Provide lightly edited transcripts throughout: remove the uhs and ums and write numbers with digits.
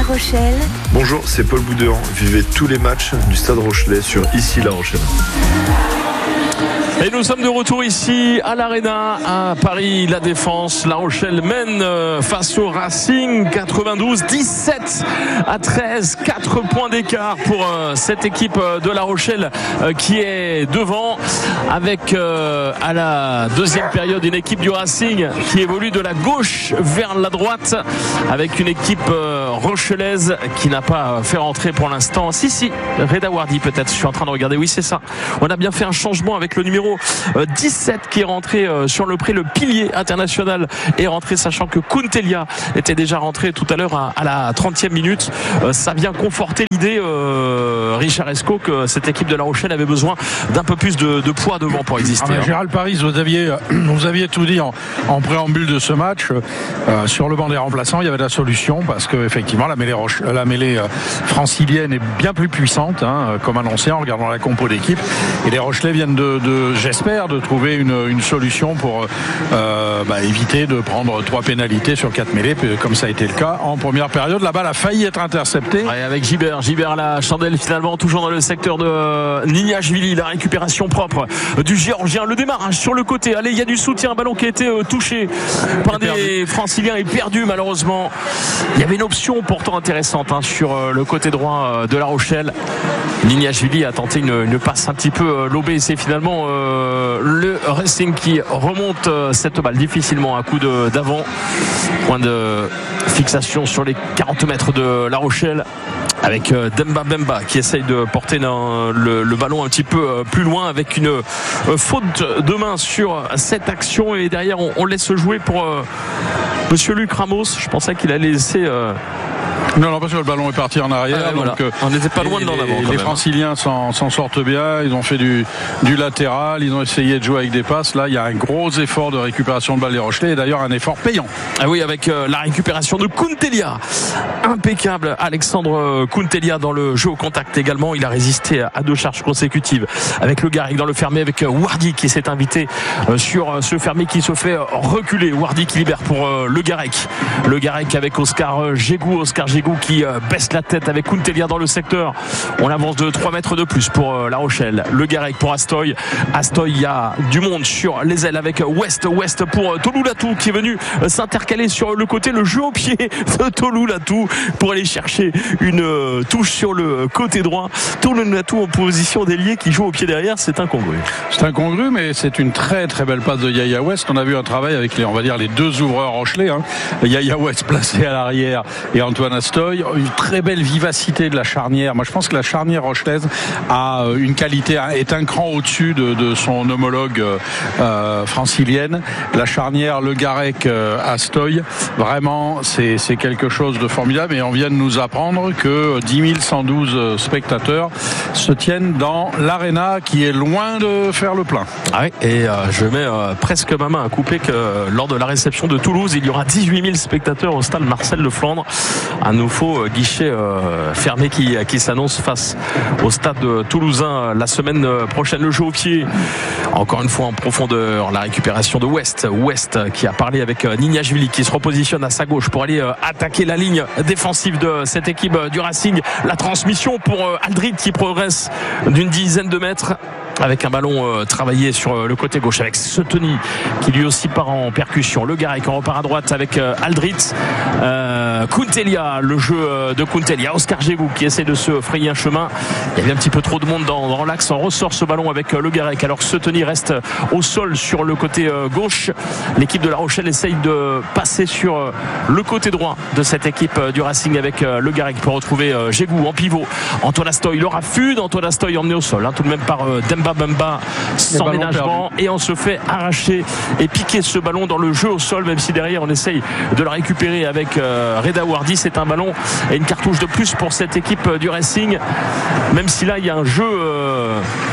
La Rochelle. Bonjour, c'est Paul Boudéan. Vivez tous les matchs du Stade Rochelais sur Ici La Rochelle. Et nous sommes de retour ici à l'Arena à Paris, La Défense. La Rochelle mène face au Racing 92, 17-13, 4 points d'écart pour cette équipe de La Rochelle qui est devant, avec à la deuxième période une équipe du Racing qui évolue de la gauche vers la droite, avec une équipe rochelaise qui n'a pas fait rentrer pour l'instant. Si, Reda Wardi peut-être, je suis en train de regarder, oui c'est ça. On a bien fait un changement avec le numéro 17 qui est rentré sur le pré, le pilier international est rentré, sachant que Kuntelia était déjà rentré tout à l'heure à la 30e minute. Ça vient conforter l'idée, Richard Esco, que cette équipe de La Rochelle avait besoin d'un peu plus de poids devant pour exister. Gérald Paris, vous aviez tout dit en préambule de ce match. Sur le banc des remplaçants, il y avait de la solution, parce que effectivement la mêlée francilienne est bien plus puissante, comme annoncé en regardant la compo d'équipe, et les Rochelais viennent j'espère de trouver une solution pour éviter de prendre 3 pénalités sur 4 mêlées, comme ça a été le cas en première période. La balle a failli être interceptée. Ouais, avec Gibert à la chandelle finalement, toujours dans le secteur de Nignashvili. La récupération propre du Géorgien, le démarrage sur le côté. Allez, il y a du soutien, un ballon qui a été touché par des Franciliens et perdu malheureusement. Il y avait une option pourtant intéressante sur le côté droit de La Rochelle. Nignashvili a tenté une passe un petit peu lobée, c'est finalement le Racing qui remonte cette balle difficilement à coup d'avant. Point de fixation sur les 40 mètres de La Rochelle, avec Demba Bemba qui essaye de porter le ballon un petit peu plus loin, avec une faute de main sur cette action, et derrière on laisse jouer pour Monsieur Luc Ramos. Je pensais qu'il allait laisser Non, parce que le ballon est parti en arrière. Voilà. Donc, on n'était pas loin de l'en avant. Les Franciliens s'en sortent bien. Ils ont fait du latéral. Ils ont essayé de jouer avec des passes. Là, il y a un gros effort de récupération de balle des Rochelais, et d'ailleurs un effort payant. Ah oui, avec la récupération de Kuntelia. Impeccable, Alexandre Kuntelia dans le jeu au contact également. Il a résisté à 2 charges consécutives avec le Garrick dans le fermé, avec Wardi qui s'est invité sur ce fermé qui se fait reculer. Wardi qui libère pour le Garrick. Le Garrick avec Oscar Gégou qui baisse la tête avec Kuntelia dans le secteur. On avance de 3 mètres de plus pour La Rochelle. Le Garrick pour Astoy. Il y a du monde sur les ailes avec West pour Tolou Latou qui est venu s'intercaler sur le côté. Le jeu au pied de Tolou Latou pour aller chercher une touche sur le côté droit. Tolou Latou en position d'ailier qui joue au pied derrière, c'est incongru. C'est incongru, mais c'est une très très belle passe de Yaya West. On a vu un travail avec les 2 ouvreurs rochelais. Yaya West placé à l'arrière et Antoine Astoy. Une très belle vivacité de la charnière. Moi, je pense que la charnière rochelaise a une qualité, est un cran au-dessus de son homologue francilienne. La charnière Le Garec Astoy, vraiment, c'est quelque chose de formidable. Et on vient de nous apprendre que 10 112 spectateurs se tiennent dans l'Arena, qui est loin de faire le plein. Ah oui, et je mets presque ma main à couper que lors de la réception de Toulouse, il y aura 18 000 spectateurs au stade Marcel Leflandre. Un nouveau guichet fermé qui s'annonce face au stade toulousain la semaine prochaine. Le jeu au pied, encore une fois en profondeur, la récupération de West qui a parlé avec Nignashvili qui se repositionne à sa gauche pour aller attaquer la ligne défensive de cette équipe du Racing. La transmission pour Aldrit qui progresse d'une dizaine de mètres, avec un ballon travaillé sur le côté gauche, avec Setoni qui lui aussi part en percussion. Le Garrick en repart à droite avec Aldrit. Kuntelia, le jeu de Kuntelia. Oscar Gégou qui essaie de se frayer un chemin. Il y avait un petit peu trop de monde dans l'axe. On ressort ce ballon avec le Garrick, alors que Setoni reste au sol sur le côté gauche. L'équipe de La Rochelle essaye de passer sur le côté droit de cette équipe du Racing, avec le Garrick pour retrouver Gégou en pivot. Antoine Astoy, le raffut d'Antoine Astoy emmené au sol, tout de même par Demba Bemba, sans ménagement, et on se fait arracher et piquer ce ballon dans le jeu au sol, même si derrière on essaye de le récupérer avec Reda Wardi. C'est un ballon et une cartouche de plus pour cette équipe du Racing, même si là il y a un jeu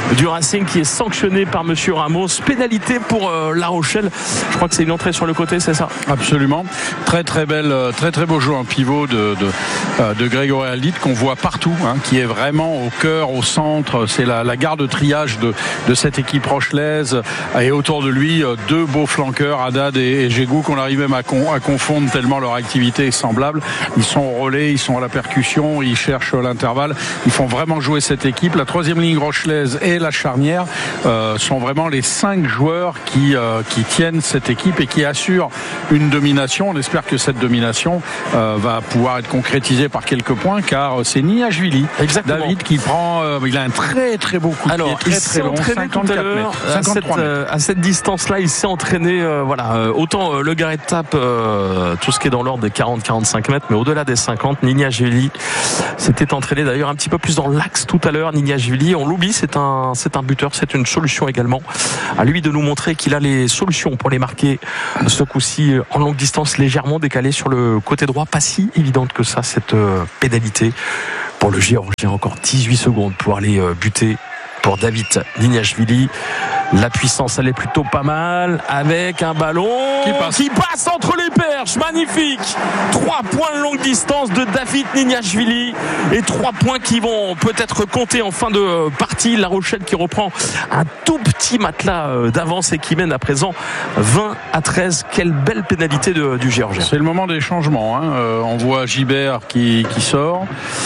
du Racing qui est sanctionné par monsieur Ramos. Pénalité pour La Rochelle. Je crois que c'est une entrée sur le côté, c'est ça? Absolument. Très très belle, très très beau jeu en pivot de Grégory Aldit qu'on voit partout, qui est vraiment au cœur, au centre. C'est la gare de triage de cette équipe rochelaise, et autour de lui deux beaux flanqueurs, Haddad et Jégou, qu'on arrive même à confondre tellement leur activité est semblable. Ils sont au relais, ils sont à la percussion, ils cherchent l'intervalle, ils font vraiment jouer cette équipe. La troisième ligne rochelaise et la charnière sont vraiment les 5 joueurs qui tiennent cette équipe et qui assurent une domination. On espère que cette domination va pouvoir être concrétisée par quelques points, car c'est Niashvili, David, qui prend il a un très très beau coup de pied, très très long, 54 mètres, 53 mètres. À cette distance-là, il s'est entraîné autant le Garret de Tape, tout ce qui est dans l'ordre des 40-45 mètres, mais au-delà des 50, Niashvili s'était entraîné d'ailleurs un petit peu plus dans l'axe tout à l'heure. Niashvili, on l'oublie, c'est un buteur, c'est une solution également. À lui de nous montrer qu'il a les solutions pour les marquer, ce coup-ci en longue distance, légèrement décalé sur le côté droit. Pas si évidente que ça, cette pénalité pour le Géorgien. Encore 18 secondes pour aller buter pour David Niashvili. La puissance, elle est plutôt pas mal, avec un ballon qui passe entre les perches. Magnifique. 3 points de longue distance de David Niashvili, et 3 points qui vont peut-être compter en fin de partie. La Rochelle qui reprend un tout petit matelas d'avance et qui mène à présent 20-13. Quelle belle pénalité du Géorgien. C'est le moment des changements. On voit Gibert qui sort.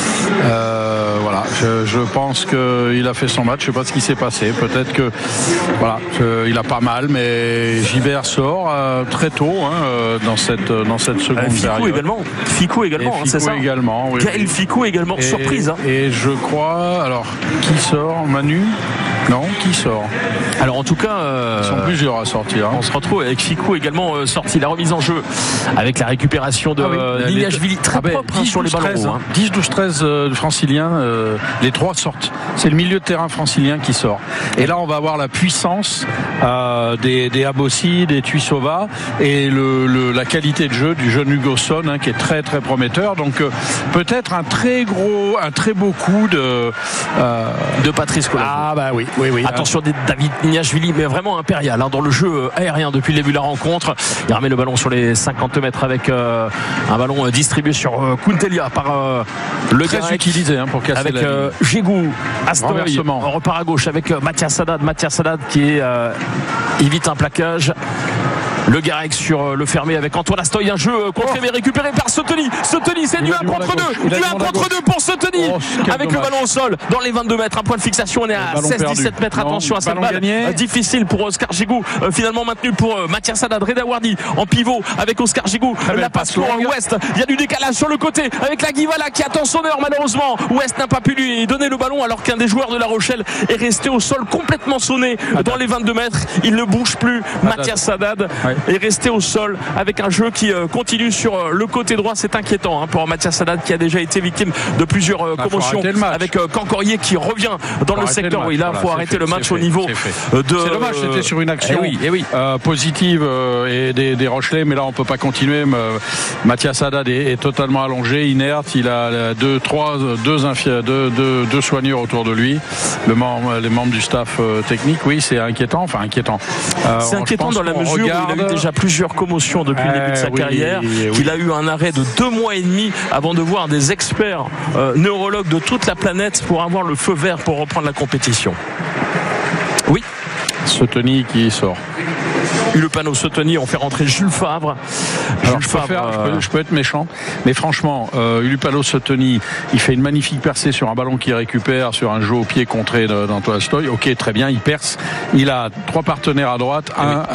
Voilà, je pense qu'il a fait son match. Je sais pas ce qui s'est passé. Peut-être que il a pas mal, mais Gibert sort très tôt dans cette seconde période. Ficou également, c'est ça. Également, oui. Gaël Ficou également, surprise. Et je crois, alors qui sort? Manu? Non, qui sort? Alors en tout cas, ils sont plusieurs à sortir. On se retrouve avec Ficou également sorti. La remise en jeu avec la récupération de Niashvili, très propre sur les ballons. 10-12-13 franciliens, les 3 sortent. C'est le milieu de terrain francilien qui sort. Et là, on va avoir la puissance des Abossi, des Tuisova, et la qualité de jeu du jeune Hugo Son, qui est très très prometteur. Donc peut-être un très beau coup de Patrice Colombo. Ah bah oui. Attention, David Niashvili, mais vraiment impérial dans le jeu aérien depuis le début de la rencontre. Il remet le ballon sur les 50 mètres avec un ballon distribué sur Kuntelia par le très Garec, utilisé pour casser avec la ligne. Jégou, Astoy. On repart à gauche avec Mathias Haddad qui évite un plaquage. Le Garec sur le fermé avec Antoine Astoy. Un jeu contré mais récupéré par Sotoni. C'est du 1 contre 2. Du 1 contre 2 pour Sotoni. Avec le ballon au sol dans les 22 mètres. Un point de fixation. On est à 16-17 mètres. Attention à cette balle. Difficile pour Oscar Gégou. Finalement maintenu pour Mathias Haddad. Reda Wardi en pivot avec Oscar Gégou. La passe pour West. Il y a du décalage sur le côté avec la Guivala qui attend son heure. Malheureusement, West n'a pas pu lui donner le ballon alors qu'un des joueurs de La Rochelle est resté au sol complètement sonné dans les 22 mètres. Il ne bouge plus. Mathias Haddad est resté au sol avec un jeu qui continue sur le côté droit. C'est inquiétant pour Mathias Haddad qui a déjà été victime de plusieurs commotions avec Cancorier qui revient dans le secteur. Là, il faut arrêter le match au niveau de. C'est dommage, c'était sur une action positive et des Rochelais, mais là on peut pas continuer. Mathias Haddad est totalement allongé, inerte. Il a deux soigneurs autour de lui, les membres du staff technique. Oui, c'est inquiétant. C'est inquiétant dans la mesure où il a eu déjà plusieurs commotions depuis le début de sa carrière, qu'il a eu un arrêt de 2 mois et demi avant de voir des experts neurologues de toute la planète pour avoir le feu vert pour reprendre la compétition. Oui. Sotoni qui sort. Le panneau Sotoni, on fait rentrer Jules Favre. Je peux être méchant, mais franchement, Ulupalo Sotoni, il fait une magnifique percée sur un ballon qu'il récupère sur un jeu au pied contré d'Antoine Astoy. Ok, très bien, il perce. Il a 3 partenaires à droite,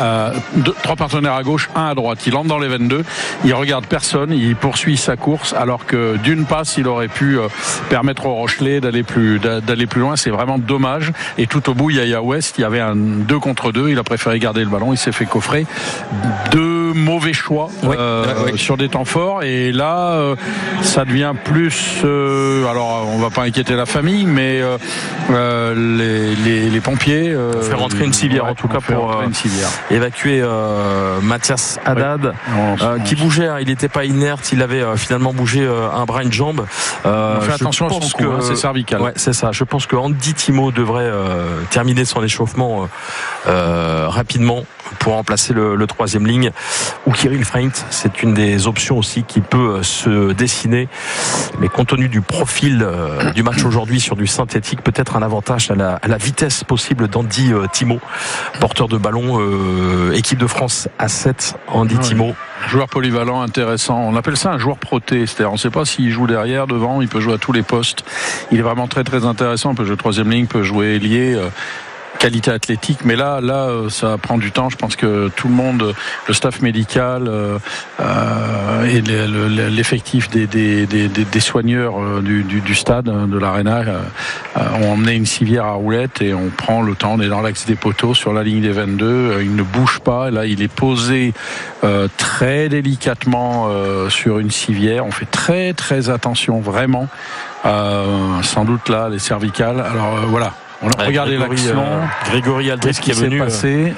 3 partenaires à gauche, 1 à droite. Il entre dans les 22, il regarde personne, il poursuit sa course, alors que d'une passe, il aurait pu permettre aux Rochelais d'aller plus loin. C'est vraiment dommage. Et tout au bout, Yaya West, il y avait un 2 contre 2. Il a préféré garder le ballon. Il s'est fait coffrer 2 peu mauvais choix sur des temps forts. Et là, ça devient plus. Alors, on va pas inquiéter la famille, mais les pompiers. Faire rentrer une civière en tout cas pour évacuer Mathias Haddad, qui bougeait. Il n'était pas inerte. Il avait finalement bougé un bras, une jambe. On fait attention à son cou, c'est cervical. Ouais, c'est ça. Je pense que Andy Thimo devrait terminer son échauffement rapidement pour remplacer le troisième ligne, ou Kirill Freint. C'est une des options aussi qui peut se dessiner, mais compte tenu du profil du match aujourd'hui sur du synthétique, peut-être un avantage à la vitesse possible d'Andy Thimo, porteur de ballon, équipe de France A7. Andy Thimo, joueur polyvalent, intéressant. On appelle ça un joueur proté, c'est-à-dire on ne sait pas s'il joue derrière, devant, il peut jouer à tous les postes. Il est vraiment très très intéressant. Il peut jouer troisième ligne, peut jouer ailier. Qualité athlétique, mais là ça prend du temps. Je pense que tout le monde, le staff médical et l'effectif des soigneurs du stade, de l'Arena, ont emmené une civière à roulettes et on prend le temps. On est dans l'axe des poteaux sur la ligne des 22. Il ne bouge pas. Là, il est posé très délicatement sur une civière. On fait très très attention, vraiment. Sans doute là, les cervicales. Alors voilà. On a regardé l'action. Grégory Aldrit qui est venu.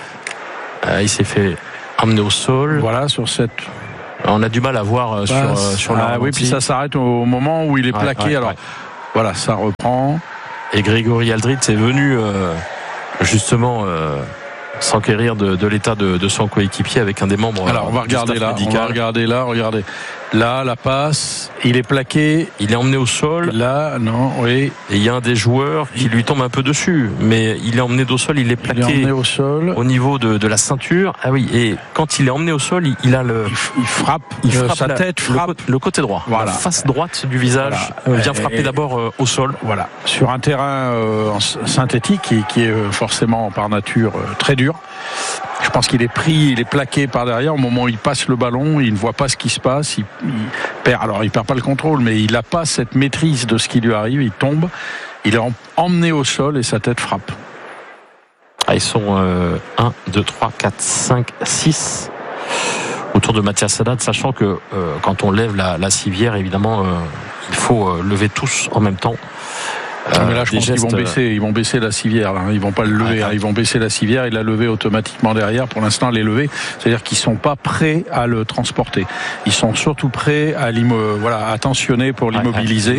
Il s'est fait emmener au sol. Voilà, sur cette. On a du mal à voir sur la. Oui, puis ça s'arrête au moment où il est plaqué. Voilà, ça reprend. Et Grégory Aldrit est venu justement s'enquérir de l'état de son coéquipier avec un des membres. Alors on va regarder là. Regardez. Là, la passe, il est plaqué. Il est emmené au sol. Là, non, oui. Et il y a un des joueurs qui lui tombe un peu dessus. Mais il est emmené au sol, il est plaqué. Il est emmené au sol. Au niveau de la ceinture. Ah oui, et quand il est emmené au sol, il a le. Il frappe sa tête frappe. Le côté droit. Voilà. La face droite du visage vient frapper d'abord au sol. Voilà. Sur un terrain synthétique qui est forcément par nature très dur. Je pense qu'il est pris, il est plaqué par derrière. Au moment où il passe le ballon, il ne voit pas ce qui se passe. Il perd pas le contrôle, mais il n'a pas cette maîtrise de ce qui lui arrive. Il tombe, il est emmené au sol et sa tête frappe. Ils sont 1, 2, 3, 4, 5, 6 autour de Mathias Haddad, sachant que quand on lève la civière, évidemment, il faut lever tous en même temps. Mais là, je pense qu'ils vont baisser la civière. Là. Ils vont pas le lever. Ils vont baisser la civière et la lever automatiquement derrière. Pour l'instant, elle est levée. C'est-à-dire qu'ils sont pas prêts à le transporter. Ils sont surtout prêts à tensionner pour l'immobiliser.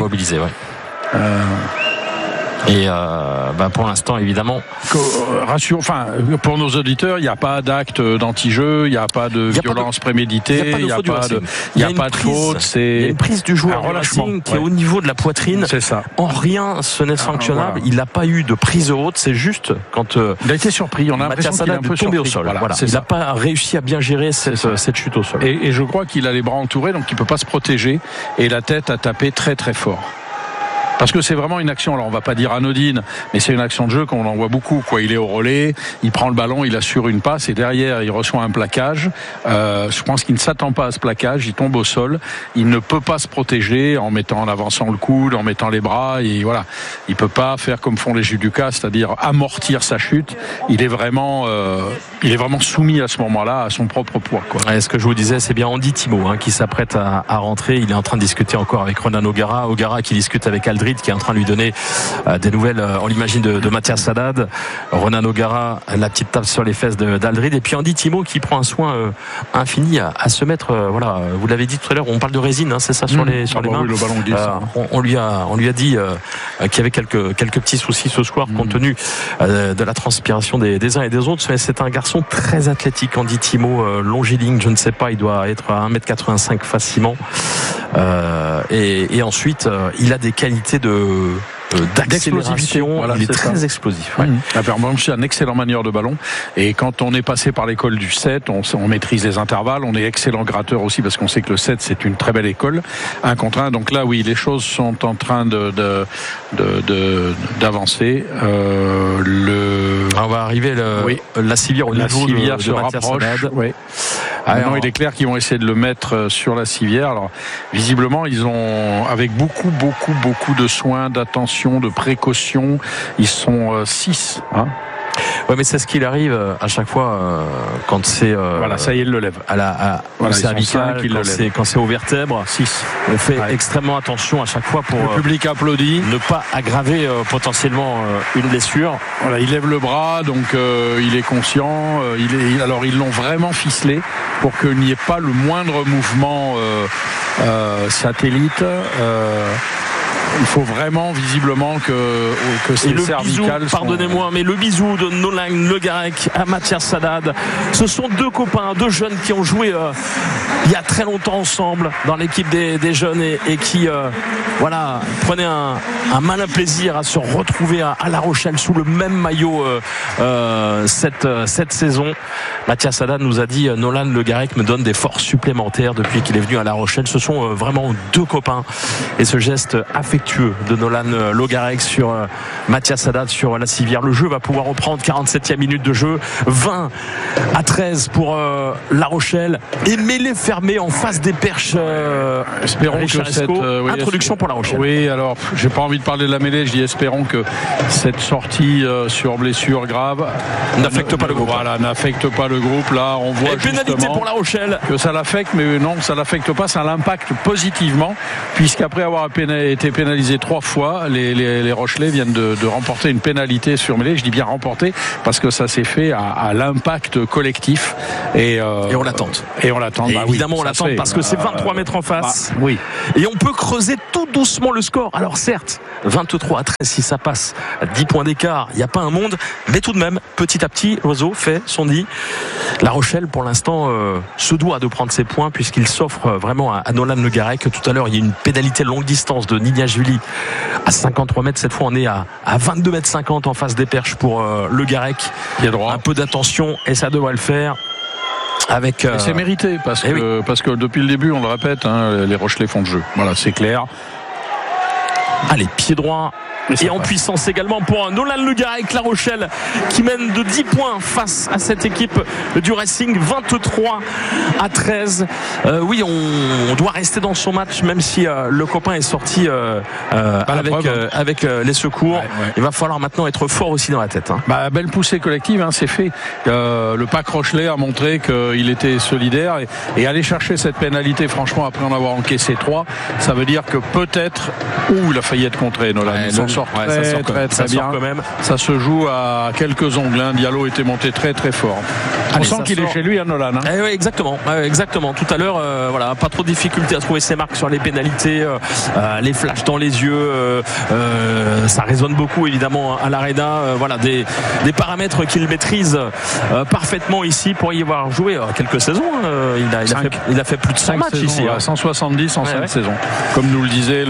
Et pour l'instant, évidemment, pour nos auditeurs, il n'y a pas d'acte d'anti-jeu, il n'y a pas de violence préméditée, il n'y a pas de faute. Il y a une prise du joueur du Racing qui est au niveau de la poitrine. C'est ça. En rien, ce n'est sanctionnable. Il n'a pas eu de prise haute. C'est juste quand il a été surpris. On a l'impression qu'il est un peu tombé au sol. Il n'a pas réussi à bien gérer cette chute au sol. Et je crois qu'il a les bras entourés, donc il ne peut pas se protéger. Et la tête a tapé très très fort. Parce que c'est vraiment une action, alors on va pas dire anodine, mais c'est une action de jeu qu'on en voit beaucoup. Il est au relais, il prend le ballon, il assure une passe et derrière il reçoit un plaquage. Je pense qu'il ne s'attend pas à ce plaquage, il tombe au sol, il ne peut pas se protéger en avançant le coude, en mettant les bras. Et voilà, il peut pas faire comme font les judokas, c'est-à-dire amortir sa chute. Il est vraiment soumis à ce moment-là à son propre poids. Et ce que je vous disais, c'est bien Andy Thimo qui s'apprête à rentrer. Il est en train de discuter encore avec Ronan O'Gara. O'Gara qui discute avec Aldrit, qui est en train de lui donner des nouvelles, on l'imagine, de Mathias Haddad. Ronan O'Gara, la petite tape sur les fesses d'Aldrit, et puis Andy Thimo qui prend un soin infini à se mettre, vous l'avez dit tout à l'heure, on parle de résine, c'est ça, sur les mains. Oui, le ballon glisse. On lui a dit qu'il y avait quelques petits soucis ce soir compte tenu de la transpiration des uns et des autres, mais c'est un garçon très athlétique, Andy Thimo, longiligne, je ne sais pas, il doit être à 1m85 facilement, et ensuite il a des qualités d'accélération, il est très explosif. C'est un excellent manieur de ballon, et quand on est passé par l'école du 7, on maîtrise les intervalles, on est excellent gratteur aussi parce qu'on sait que le 7 c'est une très belle école, 1 contre 1, donc là oui, les choses sont en train d'avancer. On va arriver la civière au niveau de Mathias Haddad. Maintenant, il est clair qu'ils vont essayer de le mettre sur la civière. Alors, visiblement, ils ont, avec beaucoup de soins, d'attention, de précaution, ils sont 6. Ouais, mais c'est ce qu'il arrive à chaque fois quand c'est. Voilà, ça y est, il le lève. Au cervical, quand c'est aux vertèbres. 6. On fait extrêmement attention à chaque fois pour. Le public applaudit. Ne pas aggraver potentiellement une blessure. Voilà, il lève le bras, donc il est conscient. Alors ils l'ont vraiment ficelé pour qu'il n'y ait pas le moindre mouvement satellite. Il faut vraiment visiblement que ces cervicales pardonnez-moi, mais le bisou de Nolan Le Garec à Mathias Haddad, ce sont deux copains, deux jeunes qui ont joué il y a très longtemps ensemble dans l'équipe des jeunes et qui prenaient un malin plaisir à se retrouver à La Rochelle sous le même maillot cette saison. Mathias Haddad nous a dit Nolan Le Garec me donne des forces supplémentaires depuis qu'il est venu à La Rochelle. Ce sont vraiment deux copains et ce geste affectueux de Nolan Le Garec sur Mathias Haddad sur la civière. Le jeu va pouvoir reprendre, 47e minute de jeu, 20-13 pour La Rochelle et mêlée fermée en face des perches. Espérons que cette introduction pour La Rochelle. Oui, alors j'ai pas envie de parler de la mêlée, je dis espérons que cette sortie sur blessure grave n'affecte pas le groupe. Voilà, n'affecte pas le groupe. Là, on voit pénalité pour La Rochelle. Que ça l'affecte, mais non, ça l'affecte pas, ça l'impacte positivement, puisqu'après avoir été pénalisé 3 fois, les Rochelais viennent de remporter une pénalité sur mêlée. Je dis bien remporter parce que ça s'est fait à l'impact collectif et on l'attend. Évidemment, on l'attend parce que c'est 23 mètres en face. Oui. Et on peut creuser tout doucement le score. Alors certes, 23-13, si ça passe à 10 points d'écart, il n'y a pas un monde, mais tout de même, petit à petit, l'oiseau fait son nid. La Rochelle, pour l'instant, se doit de prendre ses points puisqu'il s'offre vraiment à Nolan Le Garec. Tout à l'heure, il y a une pénalité longue distance de Nignashvili à 53 mètres. Cette fois, on est à 22 mètres 50 en face des perches pour Le Garec. Il y a droit. Un peu d'attention et ça devrait le faire. Et c'est mérité parce que depuis le début, on le répète, les Rochelais font le jeu. Voilà, c'est clair. Allez, pied droit. Et en puissance également pour Nolan Le Garec, La Rochelle qui mène de 10 points face à cette équipe du Racing, 23-13. Oui, on doit rester dans son match même si le copain est sorti avec les secours. Ouais. Il va falloir maintenant être fort aussi dans la tête. Belle poussée collective, c'est fait. Le pack Rochelais a montré qu'il était solidaire et aller chercher cette pénalité, franchement, après en avoir encaissé 3, ça veut dire que peut-être il a failli être contré, Nolan. Sort très bien quand même. Ça se joue à quelques ongles. Diallo était monté très très fort. On sent qu'il est chez lui à Nolan. Oui, exactement. Tout à l'heure, pas trop de difficulté à trouver ses marques sur les pénalités, les flashs dans les yeux. Ça résonne beaucoup évidemment à l'Arena. Des paramètres qu'il maîtrise parfaitement ici pour y avoir joué quelques saisons. Il a fait plus de 100 matchs saisons, ici. 170 en 5 saisons. Comme nous le disait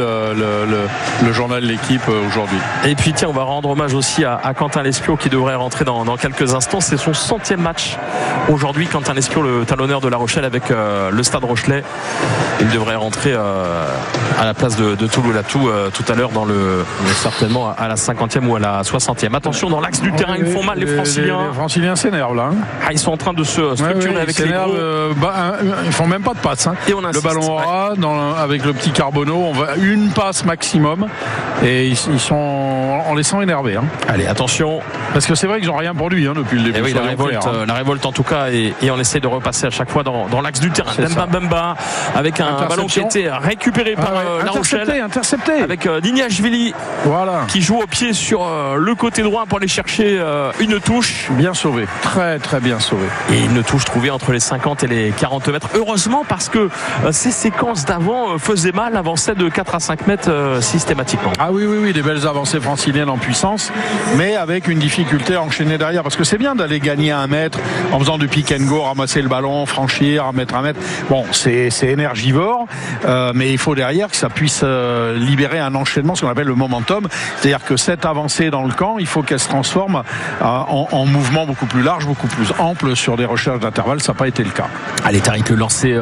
le journal de l'équipe aujourd'hui. Et puis tiens, on va rendre hommage aussi à Quentin Lescure qui devrait rentrer dans quelques instants. C'est son 100e match aujourd'hui. Quentin Lescure, le talonneur de La Rochelle avec le Stade Rochelais. Il devrait rentrer à la place de Touloulatou tout à l'heure certainement à la 50e ou à la 60e. Attention, dans l'axe du terrain, ils font mal les Franciliens. Les Franciliens s'énervent là. Ils sont en train de se structurer avec les gros. Ils font même pas de passe. Et on insiste, le ballon aura avec le petit Carbonneau, on va une passe maximum et ils sont en les sent énervés. Allez, attention. Parce que c'est vrai qu'ils n'ont rien pour lui depuis le début. Oui, la révolte en tout cas et on essaie de repasser à chaque fois dans l'axe du terrain. Bemba avec un ballon qui a été récupéré par La Rochelle. Intercepté. Avec Nignashvili qui joue au pied sur le côté droit pour aller chercher une touche. Bien sauvé. Très très bien sauvé. Et une touche trouvée entre les 50 et les 40 mètres. Heureusement parce que ces séquences d'avant faisaient mal, avançaient de 4 à 5 mètres systématiquement. Oui, des belles avancées franciliennes en puissance, mais avec une difficulté à enchaîner derrière, parce que c'est bien d'aller gagner à 1 mètre en faisant du pick and go, ramasser le ballon, franchir, 1 mètre. Bon, c'est énergivore, mais il faut derrière que ça puisse libérer un enchaînement, ce qu'on appelle le momentum, c'est-à-dire que cette avancée dans le camp, il faut qu'elle se transforme en mouvement beaucoup plus large, beaucoup plus ample sur des recherches d'intervalle. Ça n'a pas été le cas. Allez, Tariq le lancer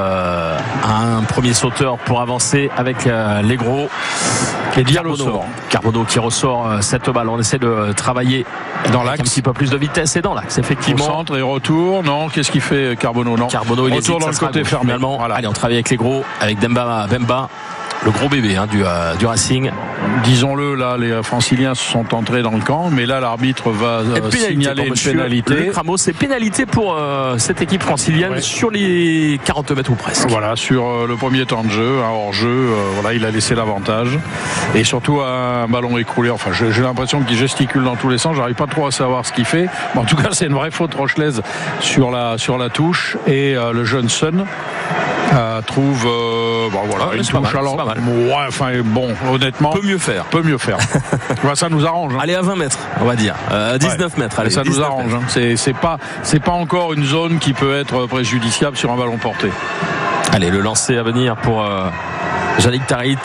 un premier sauteur pour avancer avec les gros. Et Carbonneau qui ressort cette balle. On essaie de travailler dans l'axe, un petit peu plus de vitesse et dans l'axe, effectivement. Au centre et retour. Non, qu'est-ce qu'il fait Carbonneau? Non. Carbonneau, il retour dans le côté fermé. Voilà. Allez, on travaille avec les gros, avec Bemba. le gros bébé du Racing. Disons-le, là, les Franciliens sont entrés dans le camp, mais là, l'arbitre va signaler une pénalité. Ramos, c'est pénalité pour cette équipe francilienne sur les 40 mètres ou presque. Voilà, sur le premier temps de jeu, un hors-jeu, voilà, il a laissé l'avantage. Et surtout, un ballon écroulé. Enfin, j'ai l'impression qu'il gesticule dans tous les sens. J'arrive pas trop à savoir ce qu'il fait. Mais en tout cas, c'est une vraie faute rochelaise sur la touche. Et le jeune Sun trouve une touche. Alors, honnêtement, peut mieux faire. Ça nous arrange. Allez, à 20 mètres, on va dire. 19 mètres. Allez, ça nous arrange. C'est pas encore une zone qui peut être préjudiciable sur un ballon porté. Allez, le lancer à venir pour Yannick Taritt.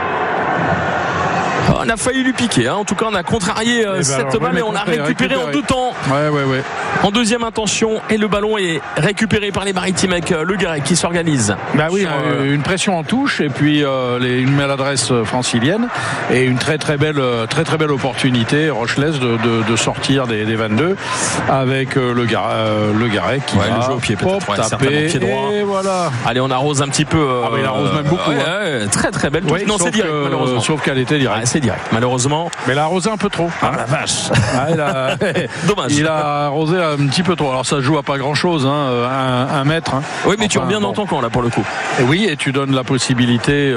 On a failli lui piquer, en tout cas on a contrarié cette balle et on a récupéré en 2 temps. Ouais. En deuxième intention, et le ballon est récupéré par les Maritimes avec Le Garret qui s'organise. Une pression en touche et puis une maladresse francilienne et une très belle opportunité rochelaise de sortir des 22 avec Le Garret qui va le jeu au pied peut-être, taper pied droit. Et voilà. Allez, on arrose un petit peu. Il arrose même beaucoup. Très belle touche. Non, c'est direct malheureusement. Sauf qu'elle était directe. C'est direct malheureusement. Mais il a arrosé un peu trop. La vache. Dommage. Il a arrosé un petit peu trop. Alors ça joue à pas grand chose, un mètre. Oui, mais tu reviens dans ton camp là pour le coup. Et oui, et tu donnes la possibilité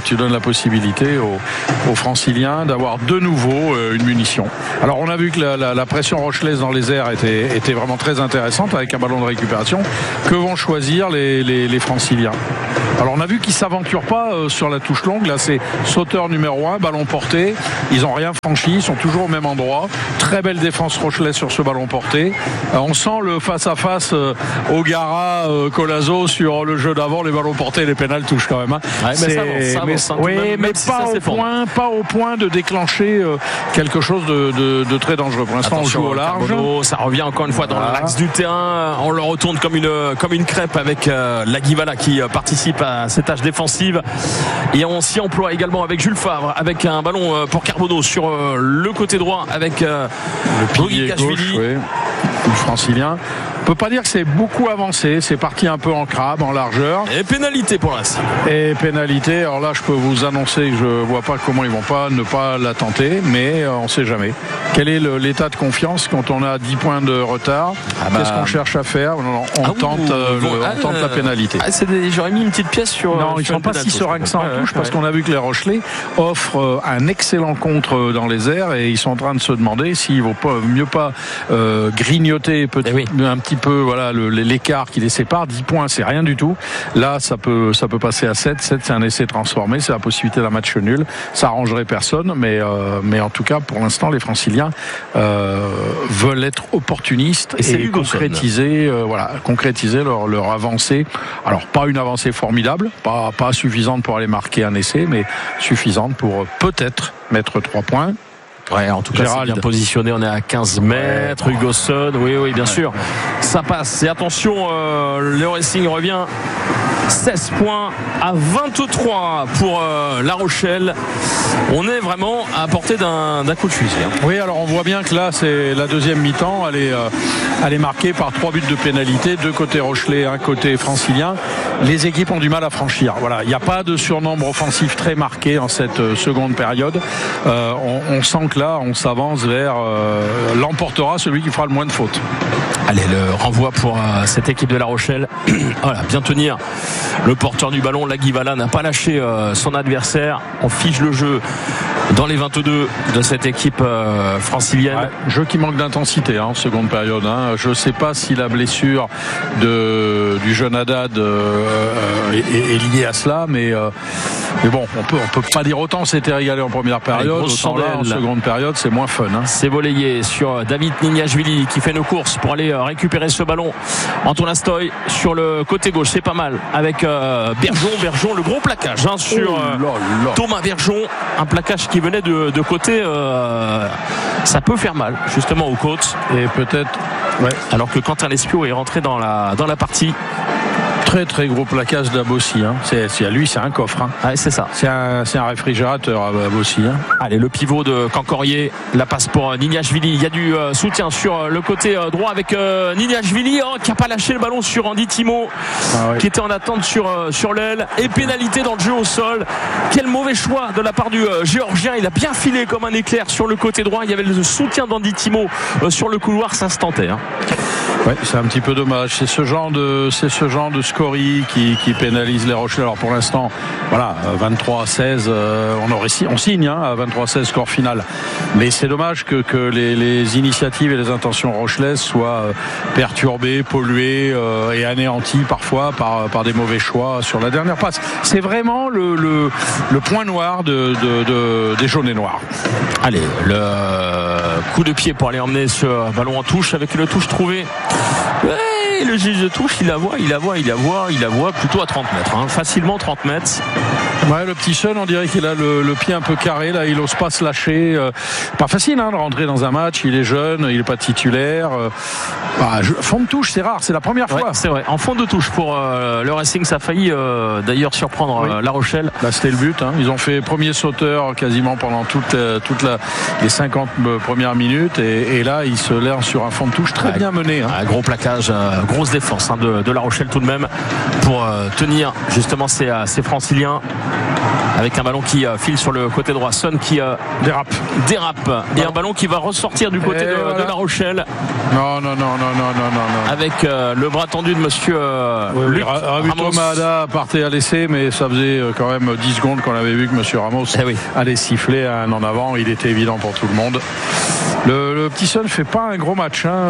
aux Franciliens d'avoir de nouveau une munition. Alors on a vu que la pression rochelaise dans les airs était vraiment très intéressante avec un ballon de récupération. Que vont choisir les Franciliens? Alors on a vu qu'ils s'aventurent pas sur la touche longue. Là c'est sauteur numéro 1, ballon porté. Ils n'ont rien franchi, ils sont toujours au même endroit. Très belle défense rochelaise sur ce ballon porté. On sent le face-à-face O'Gara, Colazo sur le jeu d'avant, les ballons portés, les pénals touchent quand même. Mais pas au point de déclencher quelque chose de très dangereux. Pour l'instant, on joue au large. Ça revient encore une fois dans l'axe du terrain. On le retourne comme une crêpe avec Laguivala qui participe à cette tâche défensive. Et on s'y emploie également avec Jules Favre, avec un ballon pour Carbonneau sur le côté droit avec le pilier gauche du Francilien. On peut pas dire que c'est beaucoup avancé, c'est parti un peu en crabe, en largeur. Et pénalité pour l'instant. Et pénalité, alors là je peux vous annoncer que je vois pas comment ils vont ne pas la tenter, mais on sait jamais. Quel est l'état de confiance quand on a 10 points de retard? Qu'est-ce qu'on cherche à faire? On tente la pénalité. J'aurais mis une petite pièce sur. Non, ils sont pas si sereins que ça en touche parce qu'on a vu que les Rochelais offrent un excellent contre dans les airs et ils sont en train de se demander s'il vaut mieux pas grignoter un petit peu l'écart qui les sépare. 10 points, c'est rien du tout. Là, ça peut passer à 7. 7, c'est un essai transformé, c'est la possibilité d'un match nul. Ça arrangerait personne, mais en tout cas, pour l'instant, les Franciliens veulent être opportunistes et concrétiser leur avancée. Alors, pas une avancée formidable, pas suffisante pour aller marquer un essai, mais suffisante pour peut-être mettre 3 points. Ouais, en tout cas, c'est bien positionné. On est à 15 mètres. Hugoson, oui, bien sûr. Ça passe. Et attention, le Racing revient. 16 points à 23 pour La Rochelle. On est vraiment à portée d'un coup de fusil. Oui, alors on voit bien que là, c'est la deuxième mi-temps. Elle est marquée par 3 buts de pénalité. 2 côtés Rochelais, 1 côté francilien. Les équipes ont du mal à franchir. Voilà, il n'y a pas de surnombre offensif très marqué en cette seconde période. On sent que là, on s'avance vers l'emportera celui qui fera le moins de fautes. Allez, le renvoi pour cette équipe de La Rochelle. Voilà, bien tenir le porteur du ballon. Laguivala n'a pas lâché son adversaire. On fige le jeu dans les 22 de cette équipe francilienne. Ouais, jeu qui manque d'intensité en seconde période. Je ne sais pas si la blessure du jeune Haddad est liée à cela, mais bon, on peut pas dire autant c'était régalé en première période. Autant là, en seconde période, c'est moins fun. C'est volleyé sur David Nignashvili qui fait nos courses pour aller récupérer ce ballon. Antoine Astoy sur le côté gauche, c'est pas mal avec Bergeon, le gros plaquage sur Thomas Bergeon, un plaquage qui venait de côté. Ça peut faire mal justement aux côtes. Et peut-être alors que Quentin Lespio est rentré dans la partie. Très très gros plaquage d'Abossi. Hein. Lui, c'est un coffre. Hein. Ouais, c'est ça. C'est un réfrigérateur, Abossi. Hein. Allez, le pivot de Cancorier, la passe pour Niniashvili. Il y a du soutien sur le côté droit avec Niniashvili qui n'a pas lâché le ballon sur Andy Timo, qui était en attente sur l'aile. Et pénalité dans le jeu au sol. Quel mauvais choix de la part du Géorgien. Il a bien filé comme un éclair sur le côté droit. Il y avait le soutien d'Andy Timo sur le couloir, ça se tentait. Hein. Ouais, c'est un petit peu dommage. C'est ce genre de scorie qui pénalise les Rochelais. Alors pour l'instant, voilà, 23-16, on signe à 23-16 score final. Mais c'est dommage que les initiatives et les intentions rochelaises soient perturbées, polluées et anéanties parfois par des mauvais choix sur la dernière passe. C'est vraiment le point noir des jaunes et noirs. Allez, le coup de pied pour aller emmener ce ballon en touche avec le touche trouvé. Ouais, le juge de touche, il la voit plutôt à 30 mètres, hein, facilement 30 mètres. Ouais, le petit Sean, on dirait qu'il a le pied un peu carré, là, il n'ose pas se lâcher. Pas facile de rentrer dans un match, il est jeune, il n'est pas titulaire. Fond de touche, c'est rare, c'est la première fois. C'est vrai, en fond de touche pour le Racing, ça a failli d'ailleurs surprendre La Rochelle. Là, c'était le but. Hein. Ils ont fait premier sauteur quasiment pendant toutes les 50 premières minutes et là, ils se lancent sur un fond de touche très bien mené. Hein. Gros plaquage, grosse défense de La Rochelle tout de même pour tenir justement ces Franciliens. Avec un ballon qui file sur le côté droit, Son qui dérape et un ballon qui va ressortir du côté de La Rochelle. Non. Avec le bras tendu de monsieur Luc Ramos. Mahada partait à l'essai, mais ça faisait quand même 10 secondes qu'on avait vu que monsieur Ramos allait siffler un en avant. Il était évident pour tout le monde. Le petit Son fait pas un gros match. Hein.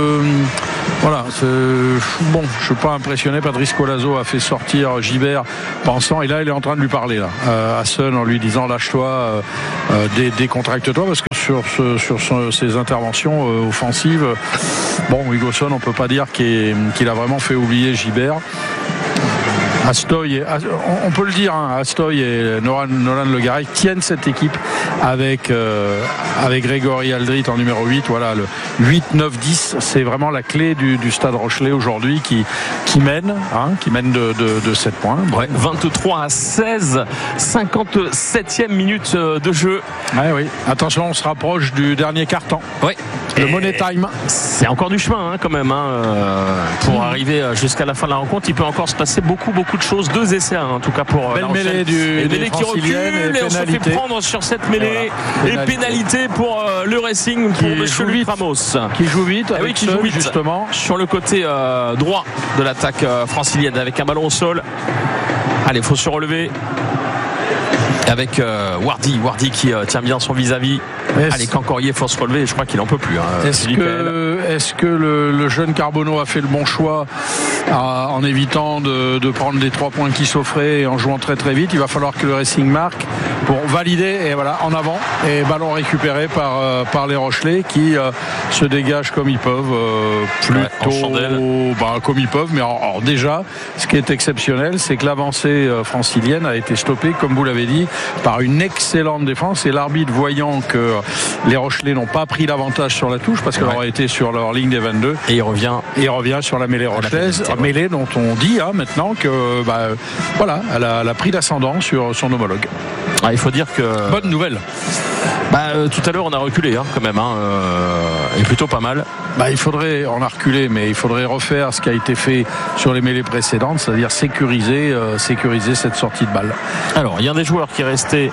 Voilà, bon, je suis pas impressionné. Patrice Colazo a fait sortir Gibert pensant, et là il est en train de lui parler là, à Son en lui disant lâche-toi, décontracte-toi, parce que sur ses interventions offensives, bon, Hugo Son, on peut pas dire qu'il a vraiment fait oublier Gibert. Astoy, on peut le dire, hein, Astoy et Nolan Le Garec tiennent cette équipe avec Grégory Aldrit en numéro 8. Voilà, le 8, 9, 10, c'est vraiment la clé du Stade Rochelais aujourd'hui qui mène de 7 points. Ouais, 23-16, 57e minute de jeu. Ouais, oui. Attention, on se rapproche du dernier quart-temps. Oui. Le Money Time. C'est encore du chemin quand même pour arriver jusqu'à la fin de la rencontre. Il peut encore se passer beaucoup de choses. 2 essais en tout cas pour La Rochelle. Une mêlée qui recule et on se fait prendre sur cette mêlée. Voilà. Et pénalité pour le Racing, pour monsieur Luc Ramos qui joue vite avec qui joue vite justement sur le côté droit de l'attaque francilienne avec un ballon au sol. Allez, il faut se relever avec Wardy qui tient bien son vis-à-vis. Allez, Cancorier, faut se relever, je crois qu'il en peut plus. Est-ce que le jeune Carbonneau a fait le bon choix en évitant de prendre les 3 points qui s'offraient et en jouant très très vite? Il va falloir que le Racing marque pour valider, et voilà, en avant, et ballon récupéré par les Rochelais qui se dégagent comme ils peuvent, comme ils peuvent. Mais alors, déjà, ce qui est exceptionnel, c'est que l'avancée francilienne a été stoppée, comme vous l'avez dit, par une excellente défense, et l'arbitre, voyant que les Rochelais n'ont pas pris l'avantage sur la touche parce qu'elle aurait été sur leur ligne des 22, et il revient sur la mêlée rochelaise, mêlée dont on dit maintenant que elle a pris l'ascendant sur son homologue. Il faut dire que bonne nouvelle. Tout à l'heure on a reculé quand même, et plutôt pas mal. On a reculé, mais il faudrait refaire ce qui a été fait sur les mêlées précédentes, c'est-à-dire sécuriser cette sortie de balle. Alors il y a un des joueurs qui est resté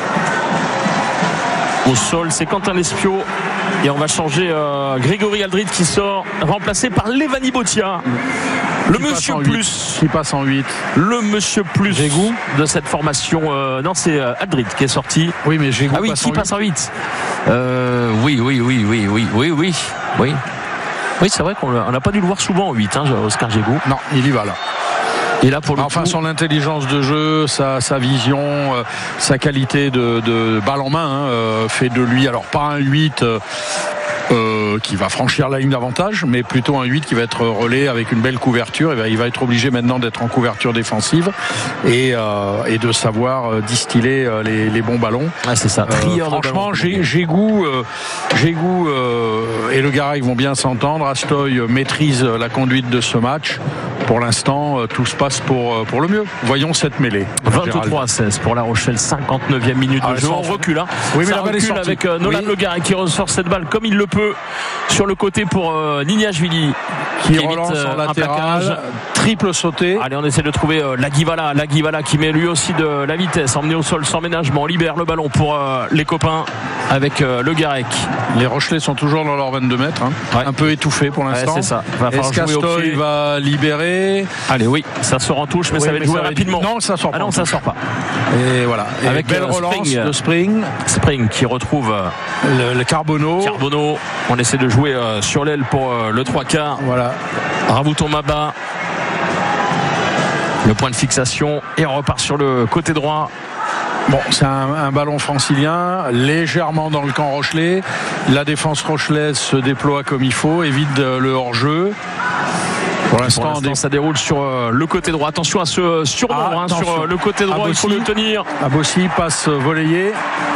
au sol, c'est Quentin Lespiot, et on va changer Grégory Aldrit qui sort, remplacé par Levani Botia. Le monsieur plus qui passe en 8. Le monsieur plus Gégou de cette formation. Non, c'est Aldrit qui est sorti. Oui, mais Gégou passe en 8. Oui. Oui, c'est vrai qu'on n'a pas dû le voir souvent en 8, Oscar Gégou. Non, il y va là. Et là, pour le coup, son intelligence de jeu, sa vision, sa qualité de balle en main fait de lui, alors pas un 8 qui va franchir la ligne d'avantage, mais plutôt un 8 qui va être relais avec une belle couverture. Et il va être obligé maintenant d'être en couverture défensive et de savoir distiller les bons ballons. C'est ça. Franchement, Gégou et Le Garec vont bien s'entendre. Astoy maîtrise la conduite de ce match. pour l'instant, tout se passe pour le mieux. Voyons cette mêlée. 23-16 pour La Rochelle, 59e minute de jeu. On recule. Oui, mais ça la balle est recule sortie. avec Nolan Le Garret qui ressort cette balle comme il le peut sur le côté pour Nignashvili qui relance en latéral. Triple sauté. Allez, on essaie de trouver Laguivala qui met lui aussi de la vitesse, emmené au sol sans ménagement. On libère le ballon pour les copains avec Le Garec. Les Rochelais sont toujours dans leurs 22 mètres, un peu étouffés pour l'instant. C'est ça. Escastoy va libérer. Allez, oui, ça sort en touche, mais ça va être joué rapidement. Non, ça sort pas. Non, ça sort pas. Et voilà. Et avec belle relance de Spring qui retrouve le Carbonneau. On essaie de jouer sur l'aile pour le 3/4. Voilà. Ravouton Maba. Le point de fixation et on repart sur le côté droit. Bon, c'est un ballon francilien légèrement dans le camp rochelais. La défense rochelaise se déploie comme il faut, évite le hors-jeu. Pour l'instant, ça déroule sur le côté droit. Attention à ce surnombre sur le côté droit, il faut le tenir. Abossi passe volleyé.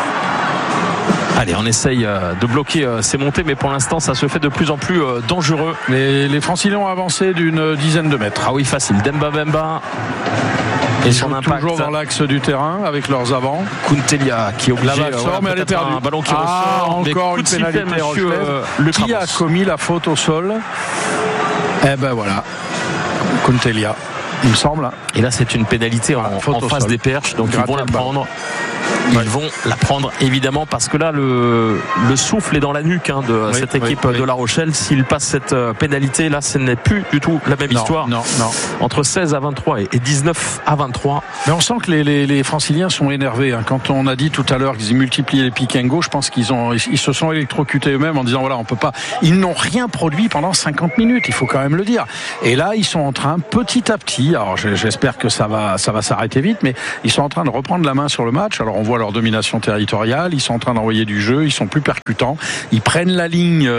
Allez, on essaye de bloquer ces montées, mais pour l'instant, ça se fait de plus en plus dangereux. Les Franciliens ont avancé d'une dizaine de mètres. Ah oui, facile. Demba Bemba. Et son impact toujours dans l'axe du terrain avec leurs avants. Kuntelia qui est obligé mais elle est perdue. Un ballon qui ressort. Encore une pénalité rochelaise. Qui a commis la faute au sol? Eh ben voilà, Kuntelia, il me semble. Et là, c'est une pénalité en face des Perches, donc ils vont la prendre. Ils vont la prendre évidemment parce que là le souffle est dans la nuque de cette équipe de La Rochelle. S'ils passent cette pénalité, là ce n'est plus du tout la même histoire. Non. Entre 16 à 23 et 19 à 23. Mais on sent que les Franciliens sont énervés. Quand on a dit tout à l'heure qu'ils multipliaient les pick and go, je pense qu'ils se sont électrocutés eux-mêmes en disant voilà, on peut pas. Ils n'ont rien produit pendant 50 minutes, il faut quand même le dire. Et là, ils sont en train petit à petit. Alors j'espère que ça va s'arrêter vite, mais ils sont en train de reprendre la main sur le match. Alors on voit leur domination territoriale, ils sont en train d'envoyer du jeu, ils sont plus percutants, ils prennent la ligne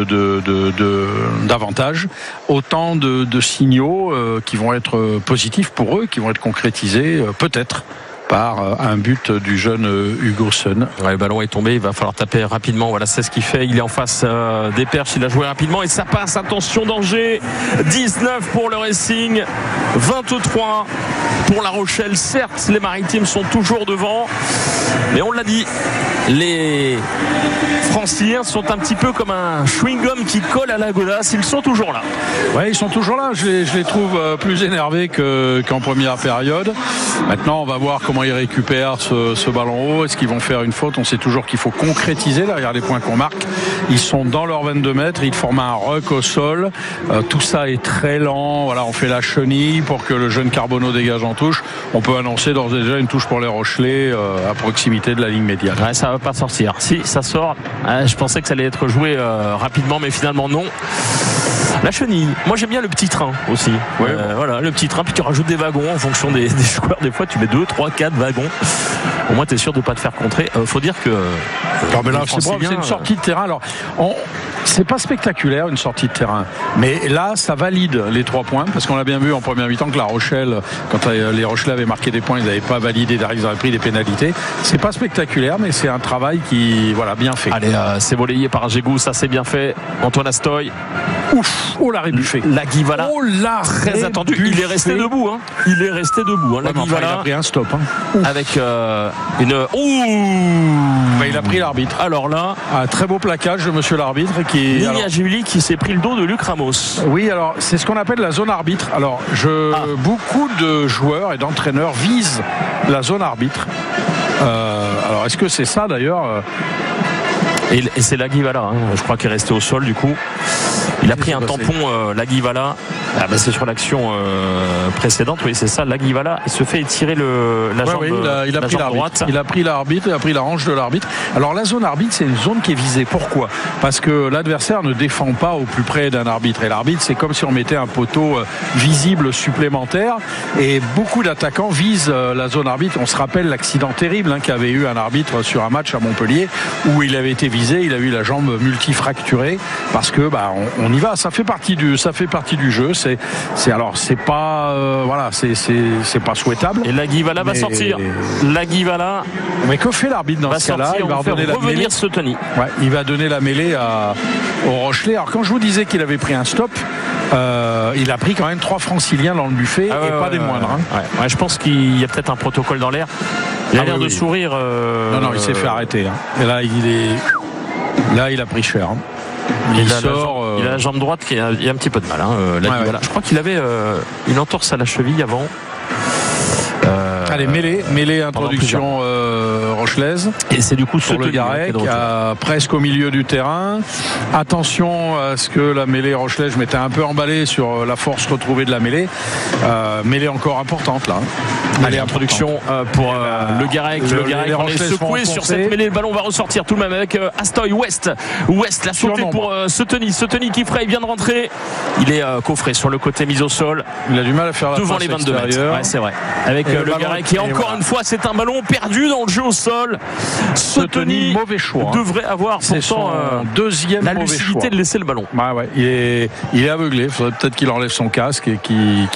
d'avantage, autant de signaux qui vont être positifs pour eux, qui vont être concrétisés peut-être par un but du jeune Hugo Sun. Le ballon est tombé, il va falloir taper rapidement. Voilà, c'est ce qu'il fait. Il est en face des Perches, il a joué rapidement et ça passe. Attention, danger. 19 pour le Racing, 23 pour La Rochelle. Certes, les Maritimes sont toujours devant, mais on l'a dit, les Franciliens sont un petit peu comme un chewing-gum qui colle à la godasse. Ils sont toujours là. Oui, ils sont toujours là. Je les trouve plus énervés qu'en première période. Maintenant, on va voir comment ils récupèrent ce ballon haut. Est-ce qu'ils vont faire une faute? On sait toujours qu'il faut concrétiser derrière les points qu'on marque. Ils sont dans leurs 22 mètres. Ils forment un ruck au sol. Tout ça est très lent. Voilà, on fait la chenille pour que le jeune Carbonneau dégage en touche. On peut annoncer d'ores et déjà une touche pour les Rochelais à proximité de la ligne médiane. Ouais, ça va pas sortir. Si ça sort, je pensais que ça allait être joué rapidement, mais finalement non. La chenille. Moi j'aime bien le petit train aussi. Voilà, le petit train, puis tu rajoutes des wagons en fonction des joueurs. Des fois tu mets 2, 3, 4 wagons. Au moins tu es sûr de ne pas te faire contrer. Faut dire que c'est une sortie de terrain. Alors c'est pas spectaculaire une sortie de terrain, mais là ça valide les 3 points parce qu'on a bien vu en première mi-temps que La Rochelle, quand les Rochelais avaient marqué des points, ils n'avaient pas validé derrière, ils avaient pris des pénalités. C'est pas spectaculaire, mais c'est un travail qui bien fait. Allez, c'est volleyé par Gégou, ça c'est bien fait. Antoine Astoy. Ouf, Rébuffé. Laguivala. Très attendu. Il est resté debout. Il est resté debout. Laguivala. Il a pris un stop. Avec une. Il a pris l'arbitre. Alors là, un très beau plaquage de monsieur l'arbitre Nignashvili qui s'est pris le dos de Luc Ramos. Oui, alors c'est ce qu'on appelle la zone arbitre. Alors beaucoup de joueurs et d'entraîneurs visent la zone arbitre. Alors est-ce que c'est ça d'ailleurs? Et c'est Laguivala, je crois qu'il est resté au sol du coup. Il a pris un tampon, Laguivala. C'est sur l'action précédente, oui, c'est ça. Laguivala, il se fait étirer la jambe, il a pris l'arbitre. Droite. Il a pris l'arbitre, il a pris la hanche de l'arbitre. Alors la zone arbitre, c'est une zone qui est visée. Pourquoi? Parce que l'adversaire ne défend pas au plus près d'un arbitre. Et l'arbitre, c'est comme si on mettait un poteau visible supplémentaire. Et beaucoup d'attaquants visent la zone arbitre. On se rappelle l'accident terrible qu'avait eu un arbitre sur un match à Montpellier où il avait été visé, il a eu la jambe multifracturée parce que on y va. Ça fait partie du jeu. C'est pas souhaitable. Et Laguivala va sortir. Laguivala. Mais que fait l'arbitre dans ce cas-là? Il va redonner la mêlée. Il va donner la mêlée au Rochelais. Alors quand je vous disais qu'il avait pris un stop, il a pris quand même 3 franciliens dans le buffet et pas des moindres. Ouais, je pense qu'il y a peut-être un protocole dans l'air. Il a l'air de sourire. Non, il s'est fait arrêter. Et là, il a pris cher. Il sort. Il a la jambe droite qui a un petit peu de mal. Voilà. Je crois qu'il avait une entorse à la cheville avant. Allez, mêlée introduction rochelaise. Et c'est du coup sur le Garec, presque au milieu du terrain. Attention à ce que la mêlée rochelaise, je m'étais un peu emballé sur la force retrouvée de la mêlée. Mêlée encore importante là. Allez, introduction pour le Garec. Le Garec on est secoué sur cette mêlée. Le ballon va ressortir tout de même avec Astoy. West la sautée pour Seteny qui fraye, vient de rentrer. Il est coffré sur le côté, mis au sol. Il a du mal à faire la devant les 22 mètres. Ouais, c'est vrai. Avec le Garec qui encore une fois, c'est un ballon perdu dans le jeu au sol. Seteny, mauvais choix. Devrait avoir pourtant deuxième la mauvais lucidité choix de laisser le ballon. Il est aveuglé. Il faudrait peut-être qu'il enlève son casque et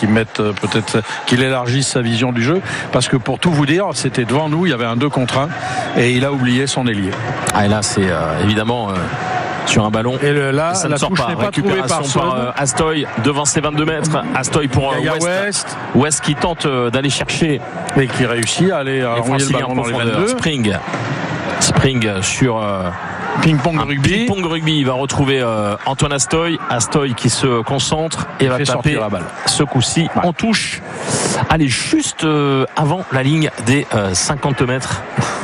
qu'il élargisse sa vision du jeu. Parce que pour tout vous dire, c'était devant nous, il y avait un 2 contre 1 et il a oublié son ailier. Et là, c'est évidemment sur un ballon. Et là, ça la ne sort touche pas. n'est pas trouvée par Astoy devant ses 22 mètres. Astoy pour West qui tente d'aller chercher et qui réussit à aller envoyer le ballon dans les 22. Spring sur ping-pong rugby. Ping-pong rugby. Il va retrouver Antoine Astoy qui se concentre et va taper la balle. Ce coup-ci en touche. Allez, juste avant la ligne des 50 mètres.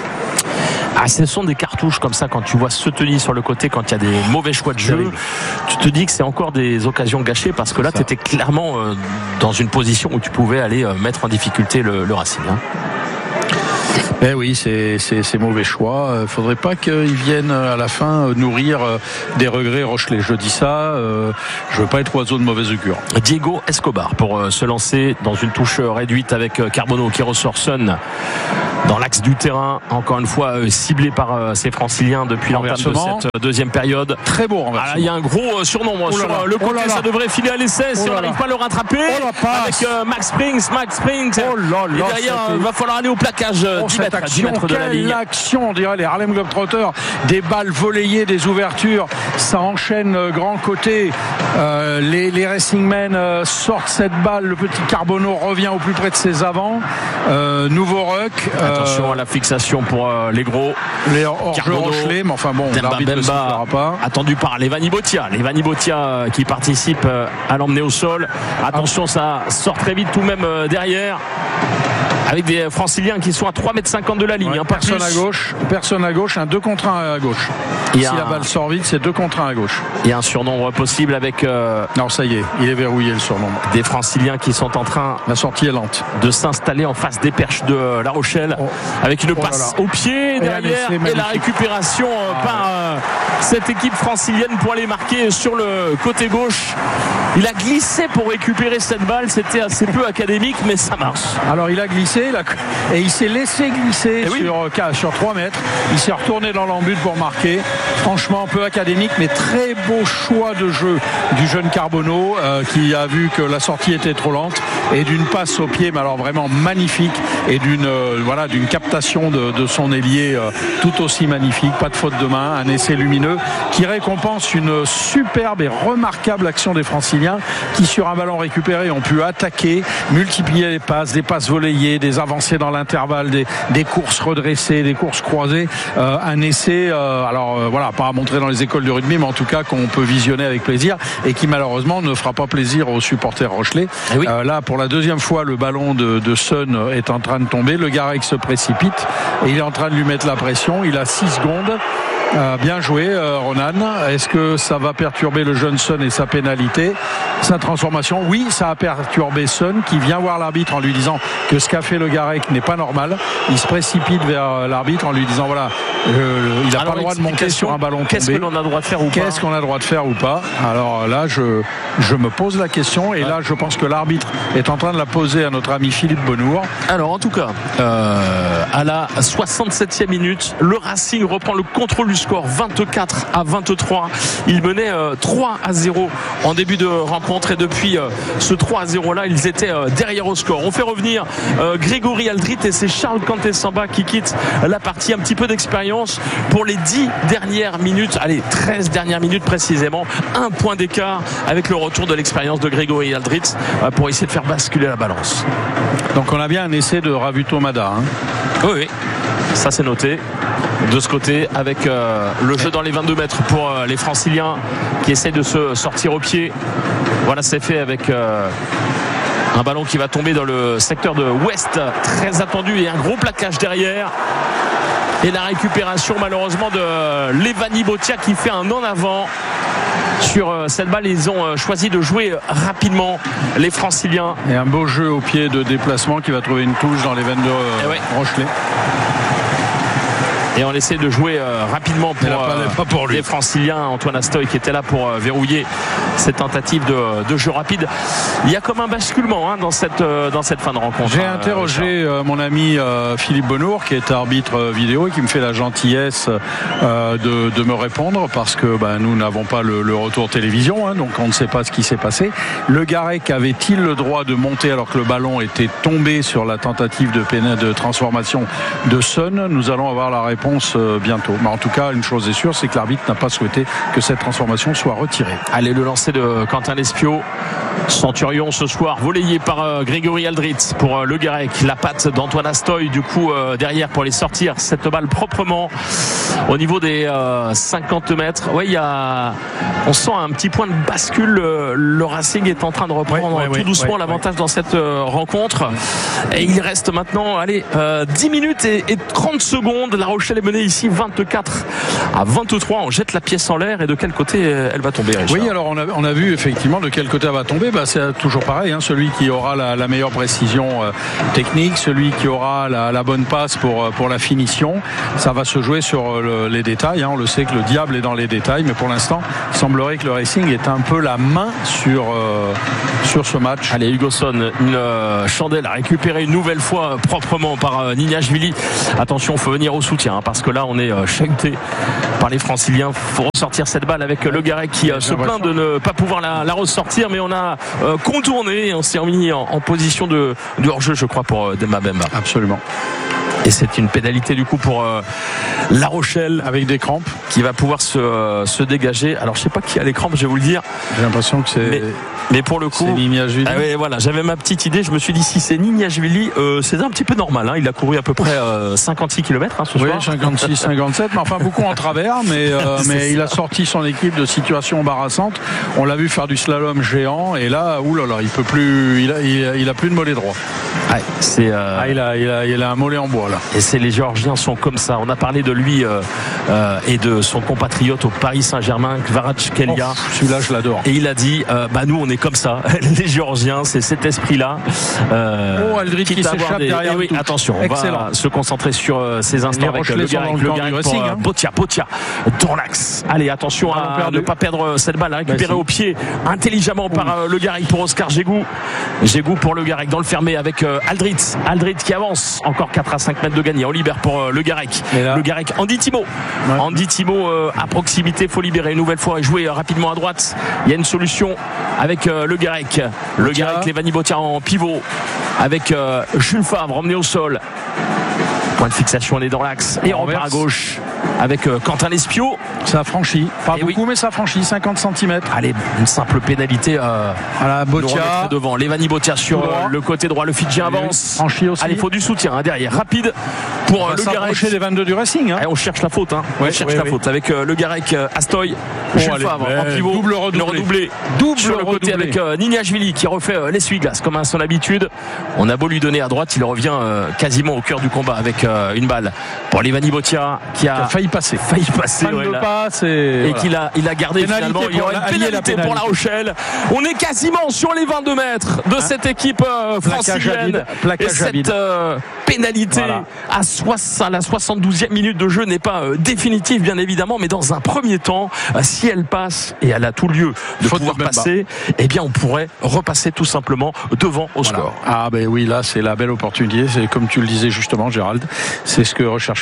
Ce sont des cartouches comme ça quand tu vois Seteny sur le côté, quand il y a des mauvais choix de jeu, tu te dis que c'est encore des occasions gâchées parce que là tu étais clairement dans une position où tu pouvais aller mettre en difficulté le Racing. Eh oui, c'est mauvais choix. Il faudrait pas qu'ils viennent à la fin nourrir des regrets Rochelais. Je dis ça, je veux pas être oiseau de mauvaise augure. Diego Escobar pour se lancer dans une touche réduite avec Carbonneau qui ressort Sun dans l'axe du terrain, encore une fois ciblé par ces franciliens depuis l'entame de cette deuxième période. Très beau renversement. Il y a un gros surnombre sur le côté, ça devrait filer à l'essai si on n'arrive pas à le rattraper avec Max Springs. Et derrière il va falloir aller au plaquage. 10 mètres de la ligne. L'action, on dirait les Harlem Globetrotters, des balles volleyées, des ouvertures, ça enchaîne grand côté. Les Racingmen sortent cette balle, le petit Carbonneau revient au plus près de ses avants. Nouveau ruck. Attention à la fixation pour les gros. Les hors-jeu Rochelais, mais enfin bon, l'arbitre ne sifflera pas. Attendu par Levani Botia qui participe à l'emmener au sol. Attention, ça sort très vite tout de même derrière. Avec des franciliens qui sont à 3,50 m de la ligne. Personne à gauche, un 2 contre 1 à gauche. Si la balle sort vite, c'est 2 contre 1 à gauche. Il y a un surnombre possible avec. Non, ça y est, il est verrouillé le surnombre. Des franciliens qui sont en train. La sortie est lente. De s'installer en face des perches de La Rochelle. Avec une passe au pied derrière. Et la récupération par cette équipe francilienne pour aller marquer sur le côté gauche. Il a glissé pour récupérer cette balle. C'était assez peu académique, mais ça marche. Alors il a glissé et il s'est laissé glisser sur 3 mètres. Il s'est retourné dans l'embut pour marquer. Franchement, peu académique, mais très beau choix de jeu du jeune Carbonneau qui a vu que la sortie était trop lente et d'une passe au pied, mais alors vraiment magnifique, et d'une captation de son ailier tout aussi magnifique. Pas de faute de main, un essai lumineux qui récompense une superbe et remarquable action des Franciliens qui, sur un ballon récupéré, ont pu attaquer, multiplier les passes, des passes volleyées, des avancées dans l'intervalle, des courses redressées, des courses croisées. Un essai, pas à montrer dans les écoles de rugby, mais en tout cas qu'on peut visionner avec plaisir et qui malheureusement ne fera pas plaisir aux supporters rochelais. Là, pour la deuxième fois, le ballon de Sun est en train de tomber. Le Garec se précipite et il est en train de lui mettre la pression. Il a 6 secondes. Bien joué, Ronan. Est-ce que ça va perturber le jeune Sun et sa pénalité, sa transformation? Oui, ça a perturbé Sun qui vient voir l'arbitre en lui disant que ce qu'a fait le Garec n'est pas normal. Il se précipite vers l'arbitre en lui disant il n'a pas le droit de monter sur un ballon tombé. Qu'est-ce que l'on a le droit de faire ou pas? Qu'est-ce qu'on a le droit de faire ou pas? Alors là, je me pose la question et là, je pense que l'arbitre est en train de la poser à notre ami Philippe Bonnour. Alors en tout cas, à la 67e minute, le Racing reprend le contrôle du score 24-23. Il menait 3-0 en début de rencontre et depuis ce 3-0 là, ils étaient derrière au score. On fait revenir Grégory Aldrit et c'est Charles Kantesamba qui quitte la partie. Un petit peu d'expérience d'expérience pour les 10 dernières minutes, 13 dernières minutes précisément, 1 point d'écart avec le retour de l'expérience de Grégory Aldritz pour essayer de faire basculer la balance. Donc on a bien un essai de Ravito Mada. Oui, ça c'est noté. De ce côté, avec le jeu dans les 22 mètres pour les Franciliens qui essaient de se sortir au pied. Voilà, c'est fait avec un ballon qui va tomber dans le secteur de Ouest, très attendu, et un gros plaquage derrière. Et la récupération malheureusement de Levani Botia qui fait un en avant sur cette balle. Ils ont choisi de jouer rapidement, les Franciliens. Et un beau jeu au pied de déplacement qui va trouver une touche dans les 22 Rochelet. Et on essaie de jouer rapidement pour les Franciliens. Antoine Astoy qui était là pour verrouiller cette tentative de jeu rapide. Il y a comme un basculement dans cette fin de rencontre. J'ai interrogé mon ami Philippe Bonnour qui est arbitre vidéo et qui me fait la gentillesse de me répondre parce que nous n'avons pas le retour télévision, donc on ne sait pas ce qui s'est passé. Le Garec avait-il le droit de monter alors que le ballon était tombé sur la tentative de transformation de Sun? Nous allons avoir la réponse bientôt. Mais en tout cas, une chose est sûre, c'est que l'arbitre n'a pas souhaité que cette transformation soit retirée. Allez, le lancer de Quentin Lespio. Centurion ce soir, volleyé par Grégory Aldritz pour le Garec. La patte d'Antoine Astoy, du coup, derrière pour aller sortir cette balle proprement au niveau des 50 mètres. Oui, on sent un petit point de bascule. Le Racing est en train de reprendre tout doucement l'avantage dans cette rencontre. Et il reste maintenant 10 minutes et 30 secondes. La Rochelle est menée ici 24-23. On jette la pièce en l'air et de quel côté elle va tomber, Richard? Oui, alors on a vu effectivement de quel côté elle va tomber. C'est toujours pareil, celui qui aura la meilleure précision technique, celui qui aura la bonne passe pour la finition. Ça va se jouer sur les détails. On le sait que le diable est dans les détails, mais pour l'instant, il semblerait que le Racing ait un peu la main sur ce match. Allez, Hugoson, une chandelle récupérée une nouvelle fois proprement par Nignashvili. Attention, il faut venir au soutien parce que là, on est chahuté par les Franciliens. Il faut ressortir cette balle avec le Garec qui se plaint de ne pas pouvoir la ressortir, mais on a contourné et on s'est mis en position de hors-jeu, je crois, pour Demba Bemba. Absolument. Et c'est une pénalité du coup pour La Rochelle avec des crampes qui va pouvoir se dégager. Alors je sais pas qui a les crampes, je vais vous le dire. J'ai l'impression que c'est. Mais pour le coup, c'est Nignashvili. Voilà, j'avais ma petite idée. Je me suis dit si c'est Nignashvili, c'est un petit peu normal. Il a couru à peu près 56 km ce soir. Oui, 56, 57, mais enfin beaucoup en travers. Mais il a sorti son équipe de situations embarrassantes. On l'a vu faire du slalom géant et là, oulala, il peut plus. Il a plus de mollet droit. Ouais, c'est. Il a un mollet en bois là. Et les Géorgiens sont comme ça. On a parlé de lui et de son compatriote au Paris Saint-Germain, Kvaratskhelia. Celui-là, je l'adore. Et il a dit, nous on est comme ça. Les Géorgiens, c'est cet esprit-là. Aldritz qui s'échappe derrière. Oui, attention, on va se concentrer sur ces instants avec le Garec pour Botia dans l'axe. Allez, attention à ne pas perdre cette balle, récupérée au pied intelligemment par le Garec pour Oscar Gégou. Gégou pour le Garec dans le fermé avec Aldritz qui avance encore 4 à 5 mètres de gagné. On libère pour le Garec. Le Garec, Andy Thimo. Ouais. Andy Thimo à proximité, faut libérer une nouvelle fois et jouer rapidement à droite. Il y a une solution avec le Garec. Le Garec, Levani Botia en pivot avec Jules Favre emmené au sol. Point de fixation, on est dans l'axe. Et on repart à gauche avec Quentin Lespio. Ça a franchi. Pas beaucoup, mais ça a franchi 50 cm. Allez, une simple pénalité à la Botia. Devant. Levani Botia sur le côté droit. Le Fidjien avance. Franchi aussi. Allez, il faut du soutien derrière. Rapide pour le Garec. Les 22 du Racing. Allez, on cherche la faute. On cherche la faute avec le Garec Astoy. Jules Favre en pivot. Double redoublé. Sur le côté avec Nignashvili qui refait l'essuie-glace comme à son habitude. On a beau lui donner à droite, il revient quasiment au cœur du combat avec une balle pour Levani Botia qui a failli passer. Et qu'il a gardé finalement. Il y aura une pénalité pour La Rochelle. On est quasiment sur les 22 mètres de cette équipe francilienne. Et cette pénalité à la 72e minute de jeu n'est pas définitive bien évidemment, mais dans un premier temps, si elle passe, et elle a tout lieu de pouvoir passer, eh bien on pourrait repasser tout simplement devant au score. Ah ben oui, là c'est la belle opportunité, c'est comme tu le disais justement Gérald, c'est ce que recherchait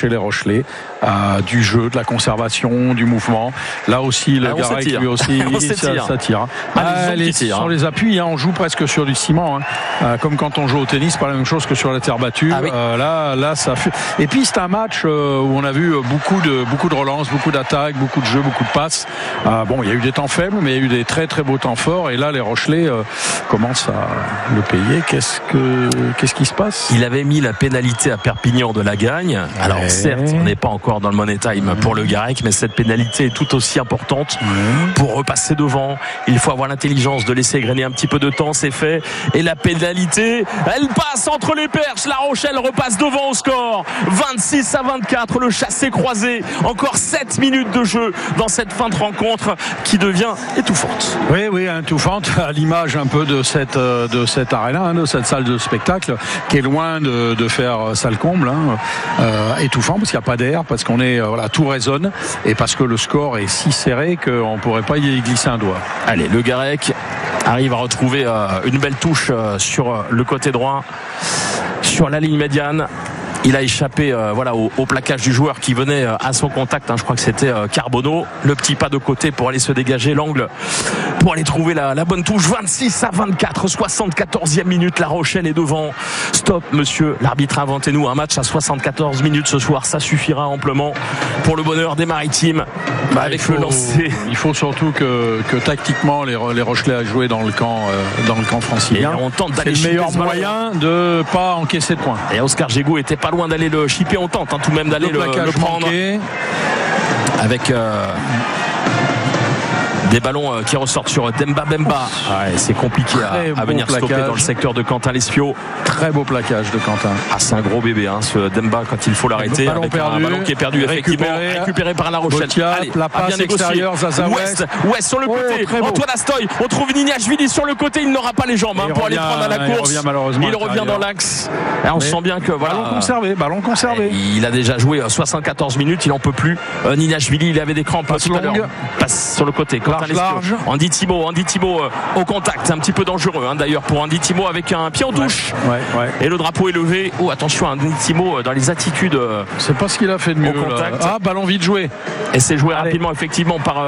chez les Rochelais, du jeu, de la conservation, du mouvement. Là aussi, le Garec, lui aussi, ça tire. Sur les appuis, on joue presque sur du ciment, comme quand on joue au tennis, pas la même chose que sur la terre battue. Oui. Là, ça fait. Et puis c'est un match où on a vu beaucoup de relances, beaucoup d'attaques, beaucoup de jeux, beaucoup de passes. Il y a eu des temps faibles, mais il y a eu des très très beaux temps forts. Et là, les Rochelais commencent à le payer. Qu'est-ce qui se passe ? Il avait mis la pénalité à Perpignan de la gagne. Alors certes, on n'est pas encore dans le money time pour le Garec, mais cette pénalité est tout aussi importante pour repasser devant. Il faut avoir l'intelligence de laisser égrener un petit peu de temps, c'est fait. Et la pénalité, elle passe entre les perches. La Rochelle repasse devant au score. 26-24, le chassé-croisé. Encore 7 minutes de jeu dans cette fin de rencontre qui devient étouffante. Oui, étouffante, à l'image un peu de cette arena, de cette salle de spectacle, qui est loin de faire salle comble. Étouffant parce qu'il n'y a pas d'air, parce qu'on est tout résonne et parce que le score est si serré qu'on ne pourrait pas y glisser un doigt. Allez, le Garec arrive à retrouver une belle touche sur le côté droit, sur la ligne médiane. Il a échappé au plaquage du joueur qui venait à son contact. Je crois que c'était Carbonneau. Le petit pas de côté pour aller se dégager l'angle, pour aller trouver la bonne touche. 26-24, 74e minute. La Rochelle est devant. Stop, monsieur l'arbitre, inventez-nous un match à 74 minutes ce soir. Ça suffira amplement pour le bonheur des Maritimes. Avec le lancer. Il faut surtout que tactiquement les Rochelais aient joué dans le camp francilien. Et on tente d'aller c'est le meilleur moyen de pas encaisser de points. Et Oscar Gégou était pas loin d'aller le chipper. On tente tout de même d'aller le prendre avec des ballons qui ressortent sur Demba Bemba. C'est compliqué à venir stopper dans le secteur de Quentin Lespio. Très beau plaquage de Quentin. C'est un gros bébé ce Demba quand il faut l'arrêter. Ballon perdu, un ballon qui est perdu récupéré par la Rochelle. Allez, la passe extérieure, Zaza West sur le côté. Antoine Astoy, on trouve Niniashvili sur le côté. Il n'aura pas les jambes pour aller prendre à la course. Il revient dans l'axe. On sent bien que ballon conservé. Il a déjà joué 74 minutes. Il n'en peut plus. Niniashvili, il avait des crampes tout à l'heure. Passe sur le côté. Large. Andy Thibault au contact, un petit peu dangereux d'ailleurs pour Andy Thibault avec un pied en touche. Et le drapeau est levé. Attention, Andy Thibault dans les attitudes. C'est pas ce qu'il a fait de mieux. Au contact. Ballon vite joué. Et c'est joué rapidement effectivement par